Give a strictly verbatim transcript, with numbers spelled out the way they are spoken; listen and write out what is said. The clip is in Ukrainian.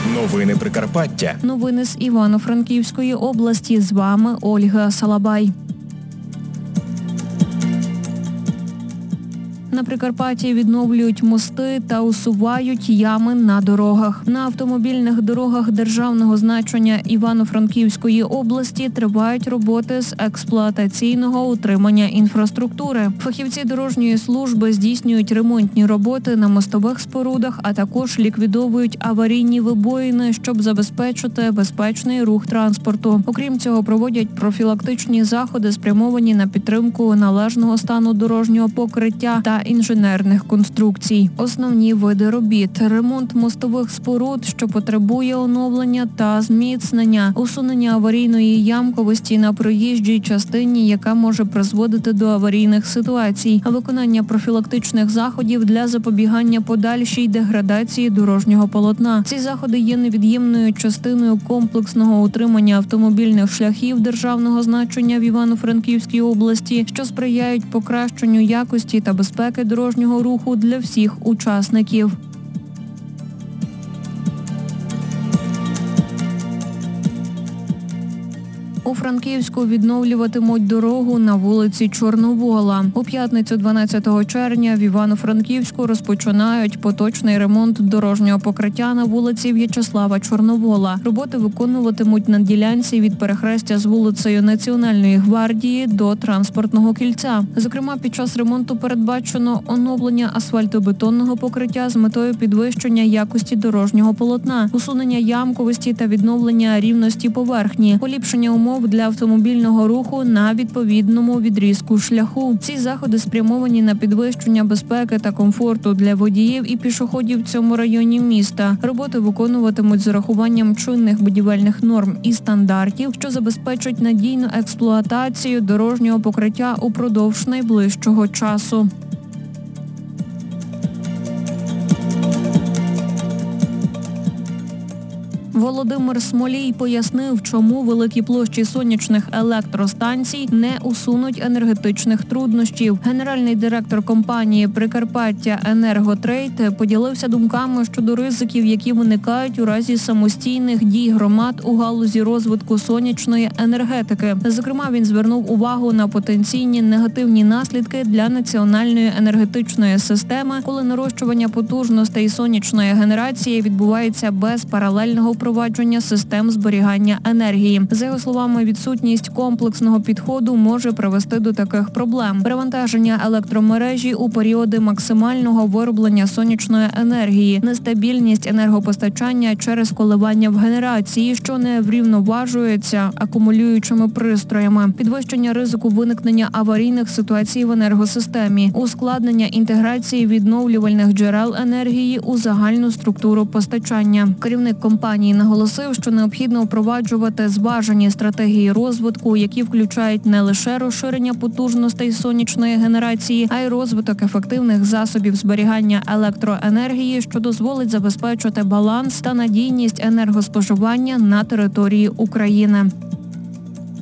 Новини Прикарпаття. Новини з Івано-Франківської області. З вами Ольга Салабай. На Прикарпатті відновлюють мости та усувають ями на дорогах. На автомобільних дорогах державного значення Івано-Франківської області тривають роботи з експлуатаційного утримання інфраструктури. Фахівці дорожньої служби здійснюють ремонтні роботи на мостових спорудах, а також ліквідовують аварійні вибоїни, щоб забезпечити безпечний рух транспорту. Окрім цього, проводять профілактичні заходи, спрямовані на підтримку належного стану дорожнього покриття та інженерних конструкцій. Основні види робіт – ремонт мостових споруд, що потребує оновлення та зміцнення, усунення аварійної ямковості на проїжджій частині, яка може призводити до аварійних ситуацій, виконання профілактичних заходів для запобігання подальшій деградації дорожнього полотна. Ці заходи є невід'ємною частиною комплексного утримання автомобільних шляхів державного значення в Івано-Франківській області, що сприяють покращенню якості та безпеки дорожнього руху для всіх учасників. У Франківську відновлюватимуть дорогу на вулиці Чорновола. У п'ятницю дванадцятого червня в Івано-Франківську розпочинають поточний ремонт дорожнього покриття на вулиці В'ячеслава Чорновола. Роботи виконуватимуть на ділянці від перехрестя з вулицею Національної гвардії до транспортного кільця. Зокрема, під час ремонту передбачено оновлення асфальтобетонного покриття з метою підвищення якості дорожнього полотна, усунення ямковості та відновлення рівності поверхні, поліпшення умов для автомобільного руху на відповідному відрізку шляху. Ці заходи спрямовані на підвищення безпеки та комфорту для водіїв і пішоходів в цьому районі міста. Роботи виконуватимуть з урахуванням чинних будівельних норм і стандартів, що забезпечать надійну експлуатацію дорожнього покриття упродовж найближчого часу. Володимир Смолій пояснив, чому великі площі сонячних електростанцій не усунуть енергетичних труднощів. Генеральний директор компанії «Прикарпаття Енерготрейд» поділився думками щодо ризиків, які виникають у разі самостійних дій громад у галузі розвитку сонячної енергетики. Зокрема, він звернув увагу на потенційні негативні наслідки для національної енергетичної системи, коли нарощування потужностей сонячної генерації відбувається без паралельного впровадження систем зберігання енергії. За його словами, відсутність комплексного підходу може привести до таких проблем. Перевантаження електромережі у періоди максимального вироблення сонячної енергії, нестабільність енергопостачання через коливання в генерації, що не врівноважується акумулюючими пристроями, підвищення ризику виникнення аварійних ситуацій в енергосистемі, ускладнення інтеграції відновлювальних джерел енергії у загальну структуру постачання. Керівник компанії наголосив, що необхідно впроваджувати зважені стратегії розвитку, які включають не лише розширення потужностей сонячної генерації, а й розвиток ефективних засобів зберігання електроенергії, що дозволить забезпечити баланс та надійність енергоспоживання на території України.